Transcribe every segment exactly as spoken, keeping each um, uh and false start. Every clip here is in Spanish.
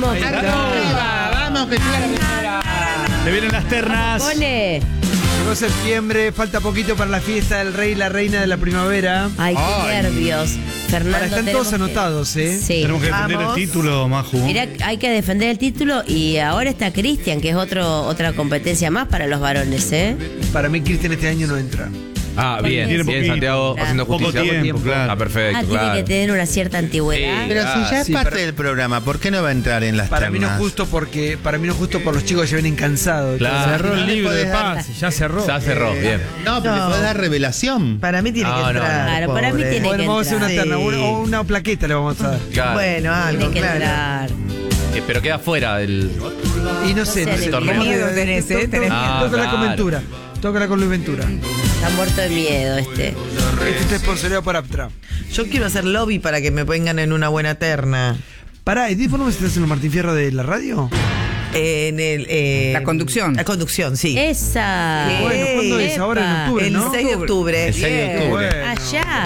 Vamos, Arriba, vamos, que llega la primavera. Se vienen las ternas. Pone. Llegó septiembre, falta poquito para la fiesta del rey y la reina de la primavera. Ay, qué Ay. nervios. Fernando, Para, están tenemos todos anotados, ¿eh? Sí. Tenemos que defender Vamos. el título, Maju. Mirá, hay que defender el título y ahora está Cristian, que es otro otra competencia más para los varones, ¿eh? Para mí, Cristian este año no entra. Ah, bien, Tiene bien, poquito. Santiago Claro. haciendo Poco justicia. tiempo, claro. Ah, perfecto, Ah, tiene claro. que tener una cierta antigüedad. Sí. Pero Ah, si ya es sí, parte pero- del programa, ¿por qué no va a entrar en las Para mí no ternas? es justo porque para mí no es justo por los chicos que ya vienen cansados. Claro. Cerró el no le libro de podés dar- paz, ya cerró. Ya cerró, bien. No, pero No. le podés dar revelación. Para mí tiene No, que no, entrar. Claro, para mí pobre. tiene- Bueno, vamos a hacer una Sí. terna una- o una plaqueta le vamos a dar. Claro. Bueno, algo, Tiene que claro. entrar. Eh, pero queda fuera del. Y no sé, No no sé, sé. torneo. Toca- Miedo tenés, ¿eh? Tenés Ah, Toca la claro. con Ventura. Tócala con Luis Ventura. Está muerto de miedo este. Este está sponsoreado por Aptra. Yo quiero hacer lobby para que me pongan en una buena terna. Pará, ¿y formas estás en los Martín Fierro de la radio? En el, eh, La conducción. La conducción, sí. Esa. Sí. Bueno, ¿cuándo es? Epa. Ahora en octubre, el ¿no? seis de octubre. El seis de Bien. octubre. Bueno. Allá.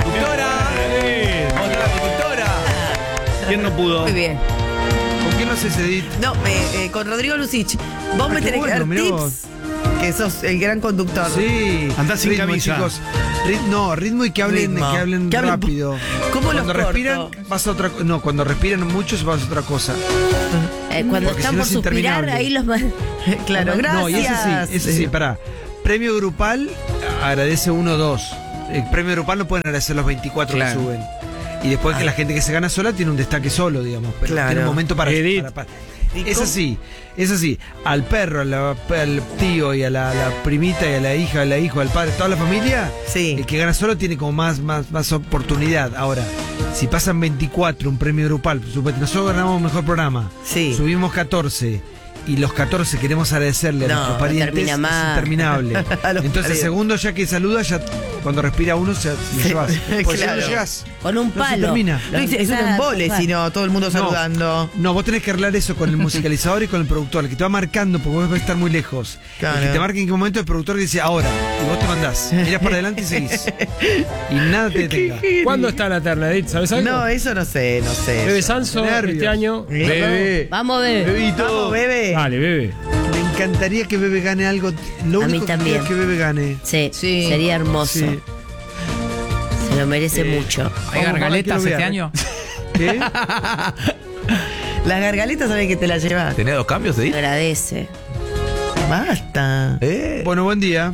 ¿Quién no pudo? Muy bien. ¿Con quién no haces Edith? No, eh, eh, con Rodrigo Lucich. Vos Ah, me qué tenés bueno, que mirá dar vos. tips. Que sos el gran conductor. Sí. Andá sin Ritmo, camisa. chicos. Rit- no, ritmo y que hablen, Ritmo. que hablen Que hablen rápido. ¿Cómo los Cuando corto? respiran, vas a otra co- No, cuando respiran muchos vas a otra cosa. Eh, cuando Porque están si no por es suspirar, interminable. ahí los van. Claro, gracias. No, y ese sí, ese sí, pará. Premio grupal, agradece uno o dos. El premio grupal no pueden agradecer los veinticuatro Claro. que suben. Y después que la gente que se gana sola tiene un destaque solo, digamos. Pero Claro. tiene un momento para. Edith. para- para- ¿Y Es cómo? así, es así. Al perro, a la- al tío y a la, la primita y a la hija, al hijo, al padre, toda la familia, Sí. el que gana solo tiene como más, más, más oportunidad. Ahora, si pasan veinticuatro, un premio grupal, supuestamente, nosotros ganamos mejor programa, Sí. subimos catorce. Y los catorce queremos agradecerle a No, nuestros no parientes. termina es más. interminable. A los Entonces, parientes. segundo ya que saluda, ya cuando respira uno, se lo llevas. Pues Claro. ya no llegás. Con un No se palo. termina. No, es, es un Claro, embole, claro. si no, todo el mundo saludando. No, vos tenés que arreglar eso con el musicalizador y con el productor, el que te va marcando porque vos vas a estar muy lejos. Claro. El que te marca en qué momento el productor dice ahora, y vos te mandás. Mirás para adelante y seguís. Y nada te detenga. ¿Cuándo está la terna, Edith? ¿Sabes algo? No, eso no sé, no sé. Bebe Sanso Nervios. este año. Bebe. Vamos a ver. Vamos, bebé. Dale, bebe. Me encantaría que Bebe gane algo. Lo A mí único que también. quiero es que Bebe gane. Sí, Sí. sería hermoso. Sí. Se lo merece mucho. ¿Hay Vamos, gargaletas quiero este ver. año? ¿Qué? Las gargaletas saben que te las llevas. ¿Tenés dos cambios de Agradece. Basta. Eh. Bueno, buen día.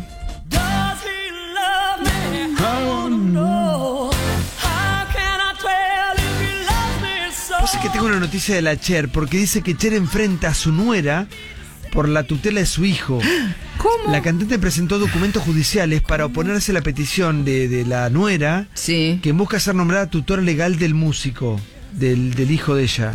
Pasa que tengo una noticia de la Cher, porque dice que Cher enfrenta a su nuera por la tutela de su hijo. ¿Cómo? La cantante presentó documentos judiciales para oponerse a la petición de, de la nuera, Sí. que busca ser nombrada tutora legal del músico, del, del hijo de ella.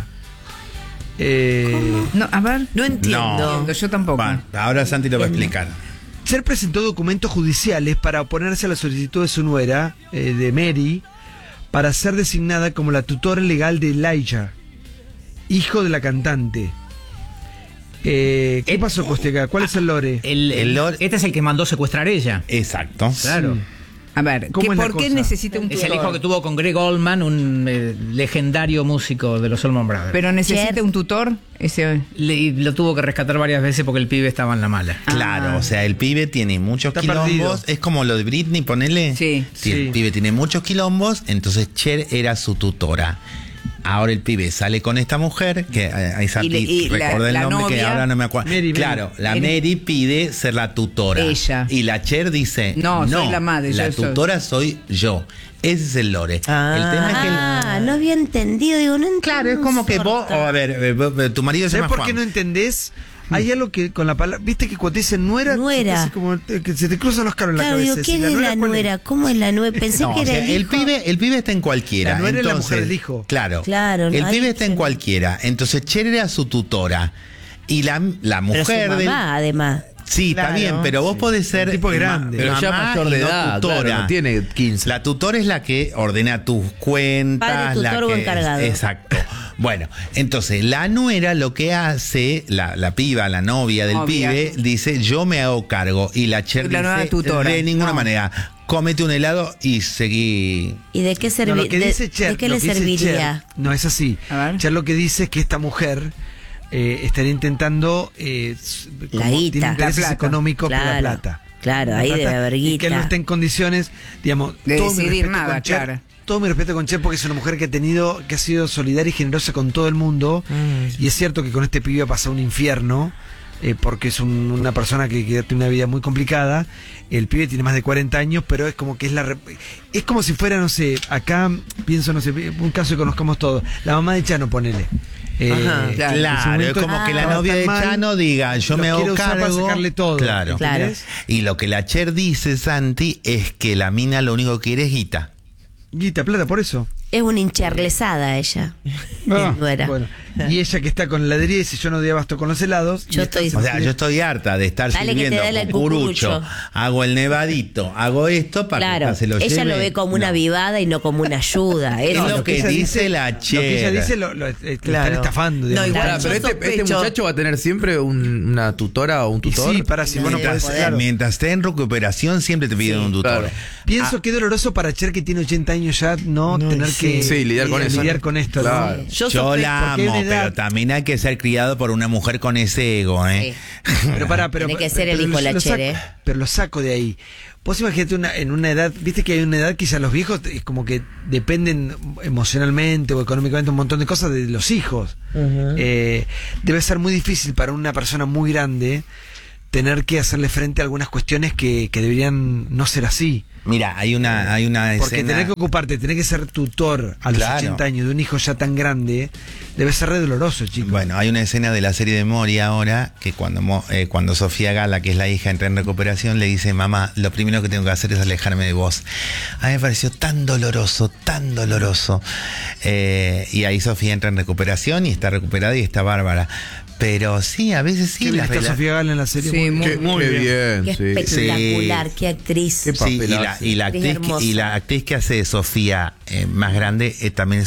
Eh, No, a ver. No entiendo. No, yo tampoco. Bueno, ahora Santi lo va a explicar. Cher presentó documentos judiciales para oponerse a la solicitud de su nuera, eh, de Mary, para ser designada como la tutora legal de Elijah, hijo de la cantante. Eh, ¿Qué pasó, Costeca? ¿Cuál es el lore? El, El lore- este es el que mandó secuestrar ella. Exacto. Claro. A ver, ¿Cómo ¿qué- es la ¿por qué cosa? necesita un Es tutor? el hijo que tuvo con Greg Oldman, un eh, legendario músico de los Allman Brothers. Pero necesita Cher. un tutor. Ese. Le- y lo tuvo que rescatar varias veces porque el pibe estaba en la mala. Claro, o sea, el pibe tiene muchos Está quilombos. perdido. Es como lo de Britney, ponele. Sí. Sí, Sí. El pibe tiene muchos quilombos, entonces Cher era su tutora. Ahora el pibe sale con esta mujer, que eh, ahí Santi Y le- y la- recuerda el la nombre que novia- ahora no me acuerdo. Mary, Mary. Claro, la Mary. Mary pide ser la tutora. Ella. Y la Cher dice, No, no, soy la madre, la yo soy". tutora soy yo. Ese es el lore. Ah. El tema es que... el- Ah, no había entendido. Digo, no entiendo. Claro, es como que vos, sorta. a ver, eh, vos- eh, tu marido se ¿Sabes llama por Juan. qué no entendés? Hay algo que con la palabra. ¿Viste que cuando te dicen nuera? Nuera. se te hace como, eh, que se te cruzan los cables en Claro, la digo, cabeza. ¿quién Si es la ¿cuál es? nuera? ¿Cómo es la nuera? Pensé No, que o era sea, el el hijo. pibe, el pibe está en cualquiera. La nuera es la entonces, mujer del hijo. Claro. Claro, El no, pibe ahí está en se- cualquiera. Entonces Cher era su tutora. Y la, la Pero su mujer del. mamá, además. Sí, Claro. está bien, pero vos podés ser. El tipo es grande. Pero ya mamá mayor de y no edad, tutora. claro, no tiene quince. La tutora es la que ordena tus cuentas. Padre, la tutor o que- encargado. Exacto. Bueno, entonces la nuera lo que hace, la, la piba, la novia del Novia. pibe, dice: yo me hago cargo. Y la Cher La nueva dice: tutora. de ninguna No. manera. Cómete un helado y seguí. ¿Y de qué, No, servi- lo que de- dice Cher, ¿de qué lo le que dice serviría? Cher, no es así. A ver. Cher lo que dice es que esta mujer eh, estaría intentando eh, s- La como guita. tiene intereses La plata. económicos por la Claro, plata. claro, La ahí plata, debe haber y que él no guita. esté en condiciones, digamos, De todo mi decidir respeto nada, con Cher, claro. todo mi respeto con Cher porque es una mujer que ha tenido, que ha sido solidaria y generosa con todo el mundo. Mm. Y es cierto que con este pibe ha pasado un infierno, eh, porque es un- una persona que, que tiene una vida muy complicada. El pibe tiene más de cuarenta años, pero es como que es la... re- Es como si fuera, no sé, acá pienso, no sé, un caso que conozcamos todos. La mamá de Chano, ponele. Eh, Ajá, en su Claro, es momento como que la estaba novia tan de mal, Chano diga, yo lo me hago quiere usar para cargo. sacarle todo. Claro. Claro. ¿entendés? Y lo que la Cher dice, Santi, es que la mina lo único que quiere es guita. Guita, plata, por eso. Es una hincharlesada ella. Ah, No era. Bueno, y ella que está con la heladería dice, yo no doy abasto con los helados. Yo y esta estoy- se O sea, quiere- yo estoy harta de estar Dale que te sirviendo dale el cucurucho, cucurucho. hago el nevadito, hago esto para Claro, que se lo ella lleve. lo ve como una No. vivada y no como una ayuda. Es Eso lo es que ella dice la Lo que ella Cher. dice lo, lo- eh, lo Claro. están estafando. No, digamos. igual Pará, pero yo este, este sospecho- muchacho va a tener siempre un- una tutora o un Y tutor. sí, para si vos no Mientras, podés... claro. mientras esté en recuperación, siempre te piden Sí, un tutor. claro. Pienso que es doloroso para Cher, que tiene ochenta años ya, no, No, tener sí. que Sí, lidiar con eh, eso. lidiar con esto. ¿no? Claro. Yo, Yo sospe- la porque hay amo, una edad- pero también hay que ser criado por una mujer con ese ego, ¿eh? Pero pará, pero, Tiene que ser el pero hijo de la lo Cher, saco- ¿eh? Pero lo saco de ahí. Vos imagínate una, en una edad, viste que hay una edad que ya los viejos es como que dependen emocionalmente o económicamente un montón de cosas de los hijos. Eh, debe ser muy difícil para una persona muy grande tener que hacerle frente a algunas cuestiones que, que deberían no ser así. Mira, hay una, hay una Porque escena. tener que ocuparte, tener que ser tutor a los Claro. ochenta años de un hijo ya tan grande, debe ser re doloroso, chicos. Bueno, hay una escena de la serie de Mori ahora que cuando Mo- eh, cuando Sofía Gala, que es la hija, entra en recuperación, le dice, mamá, lo primero que tengo que hacer es alejarme de vos. A mí me pareció tan doloroso, tan doloroso. Eh, y ahí Sofía entra en recuperación y está recuperada y está bárbara. Pero sí, a veces sí. Qué bien las está rela- Sofía Gala en la serie. Sí, muy, Qué, Muy qué bien. bien. Qué sí. espectacular, Sí. qué actriz. Qué Sí, y la, papelazo. y la Actriz actriz, que- y hermosa. la actriz que hace de Sofía eh, más grande eh, también